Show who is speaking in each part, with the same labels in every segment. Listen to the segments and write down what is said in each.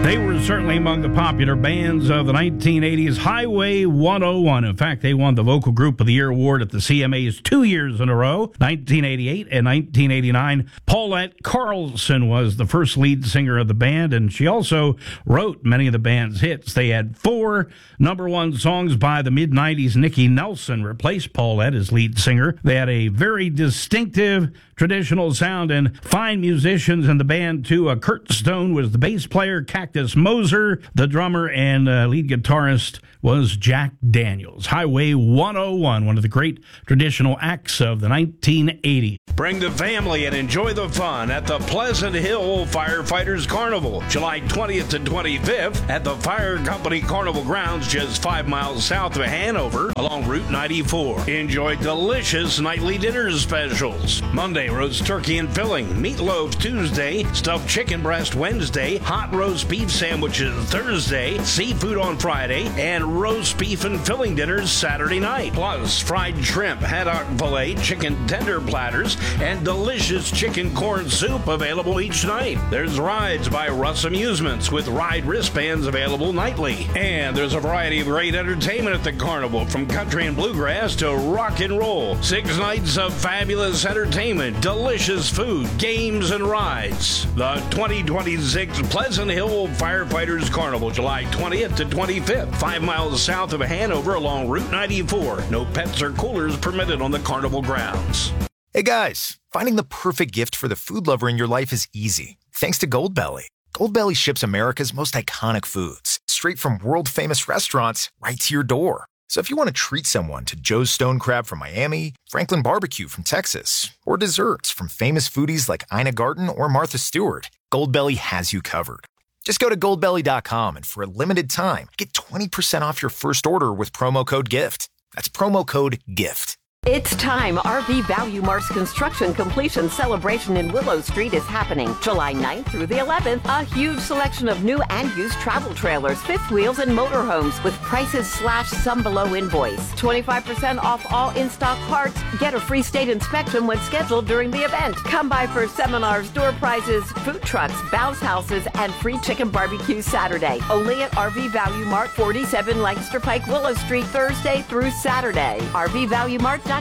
Speaker 1: They were certainly among the popular bands of the 1980s. Highway 101. In fact, they won the Vocal Group of the Year award at the CMAs 2 years in a row, 1988 and 1989. Paulette Carlson was the first lead singer of the band, and she also wrote many of the band's hits. They had 4 number one songs. By the mid-90s, Nicky Nelson replaced Paulette as lead singer. They had a very distinctive traditional sound and fine musicians in the band, too. Kurt Stone was the bass player, Cactus Moser, the drummer, and lead guitarist was Jack Daniels. Highway 101, one of the great traditional acts of the 1980s.
Speaker 2: Bring the family and enjoy the fun at the Pleasant Hill Firefighters Carnival, July 20th to 25th at the Fire Company Carnival Grounds, just 5 miles south of Hanover along Route 94. Enjoy delicious nightly dinner specials. Monday, roast turkey and filling. Meatloaf Tuesday. Stuffed chicken breast Wednesday. Hot roast beef sandwiches Thursday. Seafood on Friday. And roast beef and filling dinners Saturday night. Plus, fried shrimp, haddock fillet, chicken tender platters, and delicious chicken corn soup available each night. There's rides by Russ Amusements with ride wristbands available nightly. And there's a variety of great entertainment at the carnival, from country and bluegrass to rock and roll. 6 nights of fabulous entertainment, delicious food, games, and rides. The 2026 Pleasant Hill Firefighters Carnival, July 20th to 25th, 5 miles south of Hanover along Route 94. No pets or coolers permitted on the carnival grounds.
Speaker 3: Hey guys, finding the perfect gift for the food lover in your life is easy, thanks to Goldbelly. Goldbelly ships America's most iconic foods, straight from world-famous restaurants right to your door. So if you want to treat someone to Joe's Stone Crab from Miami, Franklin Barbecue from Texas, or desserts from famous foodies like Ina Garten or Martha Stewart, Goldbelly has you covered. Just go to goldbelly.com and for a limited time, get 20% off your first order with promo code GIFT. That's promo code GIFT.
Speaker 4: It's time. RV Value Mart's construction completion celebration in Willow Street is happening July 9th through the 11th. A huge selection of new and used travel trailers, fifth wheels, and motorhomes with prices /some below invoice. 25% off all in-stock parts. Get a free state inspection when scheduled during the event. Come by for seminars, door prizes, food trucks, bounce houses, and free chicken barbecue Saturday. Only at RV Value Mart, 47 Lancaster Pike, Willow Street, Thursday through Saturday. RVValueMart.com.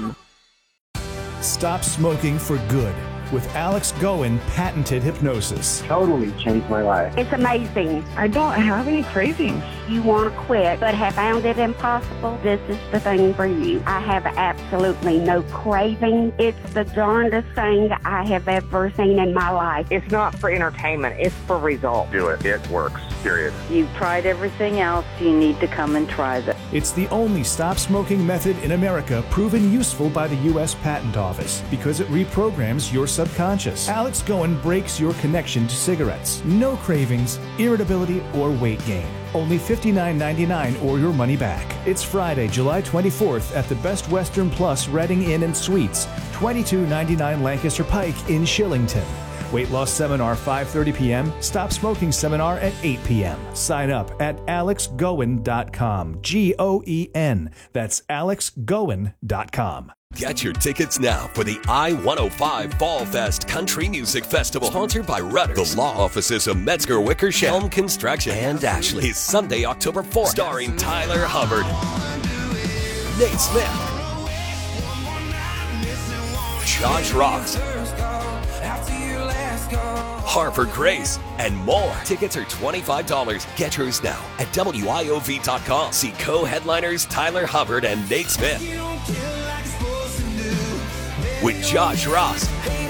Speaker 5: Stop smoking for good with Alex Goen patented hypnosis.
Speaker 6: Totally changed my life.
Speaker 7: It's amazing.
Speaker 6: I don't have any cravings.
Speaker 7: You want to quit but have found it impossible? This is the thing for you. I have absolutely no craving. It's the darndest thing I have ever seen in my life.
Speaker 8: It's not for entertainment. It's for results.
Speaker 9: Do it. It works. Period.
Speaker 10: You've tried everything else. You need to come and try this.
Speaker 5: It's the only stop smoking method in America proven useful by the U.S. Patent Office because it reprograms your subconscious. Alex Goen breaks your connection to cigarettes. No cravings, irritability, or weight gain. Only $59.99 or your money back. It's Friday, July 24th at the Best Western Plus Reading Inn and Suites, 2299 Lancaster Pike in Shillington. Weight loss seminar 5:30 p.m. Stop smoking seminar at 8 p.m. Sign up at alexgoen.com. Goen. That's alexgoen.com.
Speaker 11: Get your tickets now for the I-105 Fall Fest Country Music Festival, sponsored by Rudders, the law offices of Metzger Wickersham, Helm Construction, and Ashley. Is Sunday, October 4th, starring Tyler Hubbard, Nate Smith, Josh Ross, Harper Grace, and more. Tickets are $25. Get yours now at WIOV.com. See co-headliners Tyler Hubbard and Nate Smith with Josh Ross,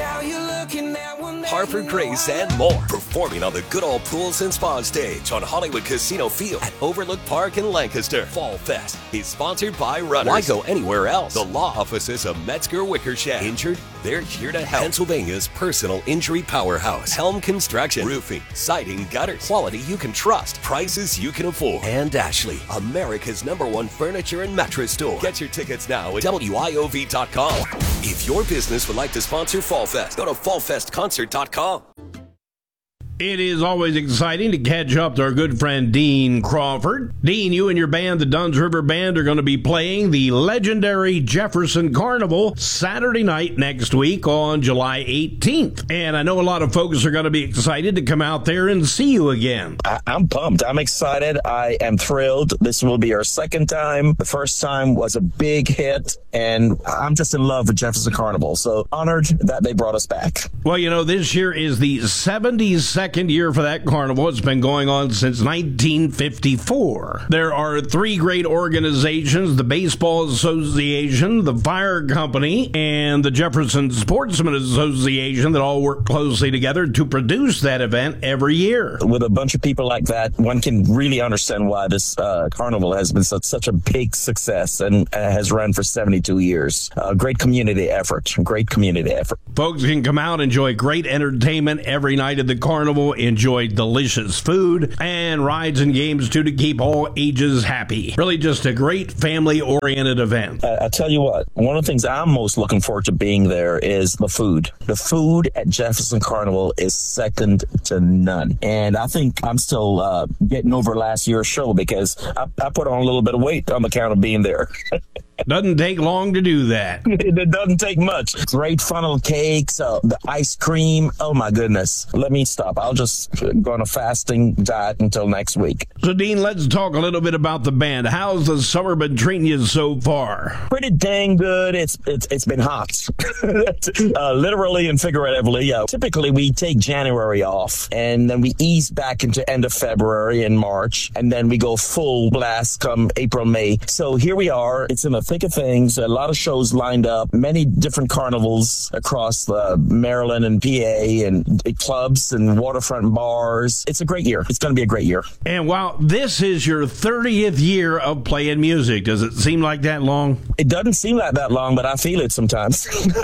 Speaker 11: Harper Grace, and more, performing on the Good Old Pools and Spa stage on Hollywood Casino Field at Overlook Park in Lancaster. Fall Fest is sponsored by Runners. Why go anywhere else? The law offices of Metzger Wickersham. Injured? They're here to help. Pennsylvania's personal injury powerhouse. Helm Construction. Roofing, siding, gutters. Quality you can trust. Prices you can afford. And Ashley, America's #1 furniture and mattress store. Get your tickets now at WIOV.com. If your business would like to sponsor Fall Fest, go to fallfestconcert.com.
Speaker 2: It is always exciting to catch up to our good friend Dean Crawford. Dean, you and your band, the Dunn's River Band, are going to be playing the legendary Jefferson Carnival Saturday night next week on July 18th. And I know a lot of folks are going to be excited to come out there and see you again.
Speaker 9: I'm pumped. I'm excited. I am thrilled. This will be our second time. The first time was a big hit, and I'm just in love with Jefferson Carnival. So honored that they brought us back.
Speaker 2: Well, you know, this year is the 72nd year for that carnival. It's been going on since 1954. There are three great organizations, the Baseball Association, the Fire Company, and the Jefferson Sportsman Association, that all work closely together to produce that event every year.
Speaker 9: With a bunch of people like that, one can really understand why this carnival has been such a big success and has run for 72 years. Great community effort. Great community effort.
Speaker 2: Folks can come out, enjoy great entertainment every night at the carnival, enjoy delicious food, and rides and games too to keep all ages happy. Really just a great family-oriented event.
Speaker 9: I tell you what, one of the things I'm most looking forward to being there is the food. The food at Jefferson Carnival is second to none. And I think I'm still getting over last year's show because I put on a little bit of weight on the count of being there.
Speaker 2: Doesn't take long to do that.
Speaker 9: It doesn't take much. Great funnel cakes, the ice cream. Oh, my goodness. Let me stop. I'll just go on a fasting diet until next week.
Speaker 2: So, Dean, let's talk a little bit about the band. How's the summer been treating you so far?
Speaker 9: Pretty dang good. It's been hot, literally and figuratively. Typically, we take January off, and then we ease back into end of February and March, and then we go full blast come April, May. So here we are. It's in the thick of things. A lot of shows lined up, many different carnivals across Maryland and PA, and clubs and waterfront bars. It's a great year. It's going to be a great year.
Speaker 2: And wow, this is your 30th year of playing music. Does it seem like that long?
Speaker 9: It doesn't seem like that long, but I feel it sometimes.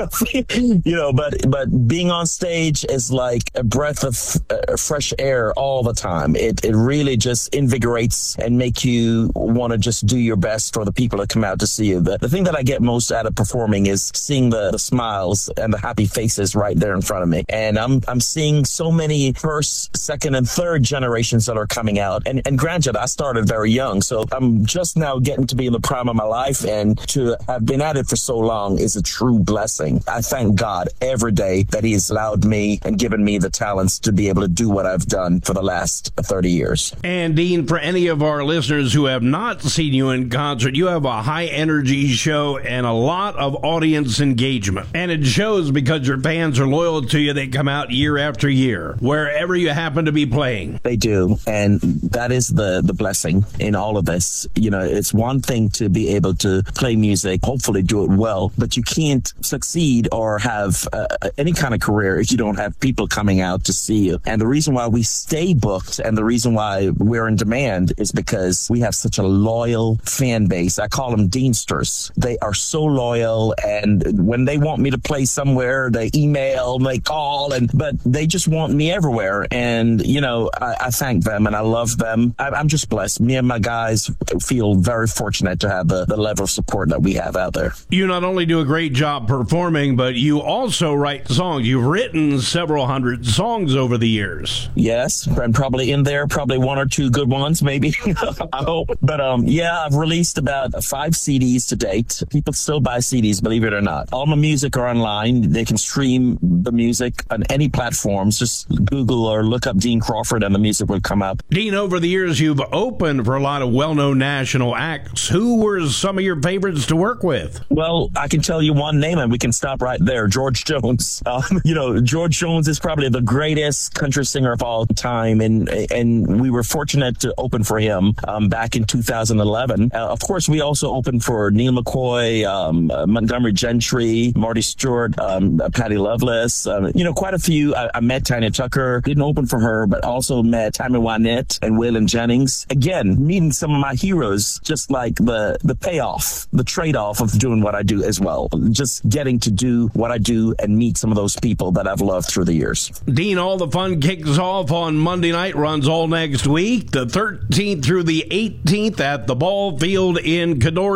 Speaker 9: But being on stage is like a breath of fresh air all the time. It really just invigorates and make you want to just do your best for the people that come out to see you. The thing that I get most out of performing is seeing the smiles and the happy faces right there in front of me. And I'm seeing so many first, second, and third generations that are coming out. And granted, I started very young, so I'm just now getting to be in the prime of my life, and to have been at it for so long is a true blessing. I thank God every day that He has allowed me and given me the talents to be able to do what I've done for the last 30 years.
Speaker 2: And Dean, for any of our listeners who have not seen you in concert, you have a high energy show and a lot of audience engagement. And it shows because your fans are loyal to you. They come out year after year, wherever you happen to be playing.
Speaker 9: They do. And that is the blessing in all of this. You know, it's one thing to be able to play music, hopefully do it well, but you can't succeed or have any kind of career if you don't have people coming out to see you. And the reason why we stay booked and the reason why we're in demand is because we have such a loyal fan base. I call them Deansters. They are so loyal, and when they want me to play somewhere, they email, they call, but they just want me everywhere. And, you know, I thank them and I love them. I'm just blessed. Me and my guys feel very fortunate to have the level of support that we have out there.
Speaker 2: You not only do a great job performing, but you also write songs. You've written several hundred songs over the years.
Speaker 9: Yes, and probably in there, probably one or two good ones, maybe. I hope. But yeah, I've released about 5 CDs to date. People still buy CDs, believe it or not. All my music are online. They can stream the music on any platforms. Just Google or look up Dean Crawford and the music will come up.
Speaker 2: Dean, over the years, you've opened for a lot of well-known national acts. Who were some of your favorites to work with?
Speaker 9: Well, I can tell you one name and we can stop right there. George Jones. George Jones is probably the greatest country singer of all time. And we were fortunate to open for him back in 2011. Of course, we also opened for Neil McCoy, Montgomery Gentry, Marty Stewart, Patti Loveless, quite a few. I met Tanya Tucker, didn't open for her, but also met Tammy Wynette and Waylon Jennings. Again, meeting some of my heroes, just like the payoff, the trade-off of doing what I do as well. Just getting to do what I do and meet some of those people that I've loved through the years.
Speaker 2: Dean, all the fun kicks off on Monday night, runs all next week, the 13th through the 18th at the Ball Field in Canoras, PA.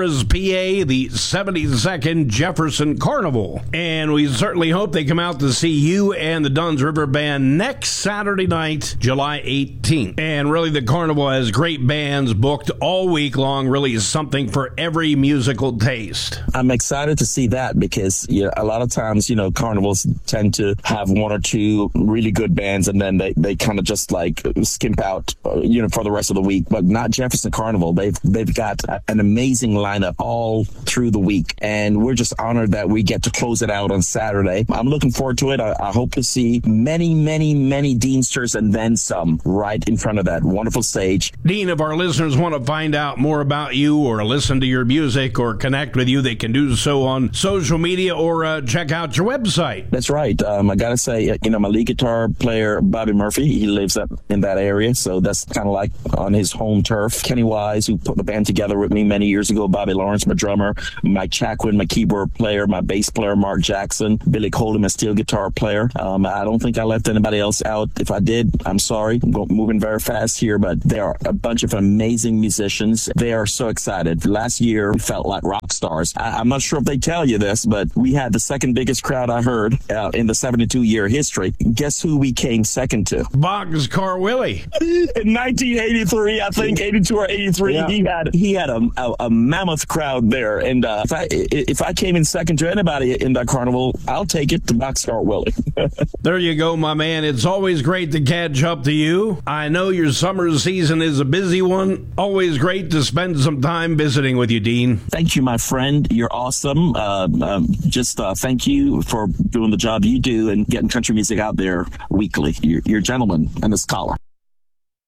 Speaker 2: PA, the 72nd Jefferson Carnival. And we certainly hope they come out to see you and the Dunn's River Band next Saturday night, July 18th. And really, the carnival has great bands booked all week long, really is something for every musical taste.
Speaker 9: I'm excited to see that because a lot of times, carnivals tend to have one or two really good bands and then they kind of just like skimp out, for the rest of the week. But not Jefferson Carnival. They've got an amazing lineup all through the week, and we're just honored that we get to close it out on Saturday. I'm looking forward to it. I hope to see many, many, many Deansters and then some right in front of that wonderful stage.
Speaker 2: Dean, if our listeners want to find out more about you or listen to your music or connect with you, they can do so on social media or check out your website.
Speaker 9: That's right. I got to say, my lead guitar player, Bobby Murphy, he lives up in that area, so that's kind of like on his home turf. Kenny Wise, who put the band together with me many years ago, Bobby Lawrence, my drummer, Mike Chaquin, my keyboard player, my bass player, Mark Jackson, Billy Coley, my steel guitar player. I don't think I left anybody else out. If I did, I'm sorry. I'm moving very fast here, but there are a bunch of amazing musicians. They are so excited. Last year, we felt like rock stars. I'm not sure if they tell you this, but we had the second biggest crowd I heard in the 72-year history. Guess who we came second to?
Speaker 2: Boxcar Willie.
Speaker 9: In 1983, I think, 82 or 83, yeah. he had a mammoth crowd there. And if I came in second to anybody in that carnival, I'll take it to Boxcar Willie.
Speaker 2: There you go, my man. It's always great to catch up to you. I know your summer season is a busy one. Always great to spend some time visiting with you, Dean.
Speaker 9: Thank you, my friend. You're awesome. Thank you for doing the job you do and getting country music out there weekly. You're a gentleman and a scholar.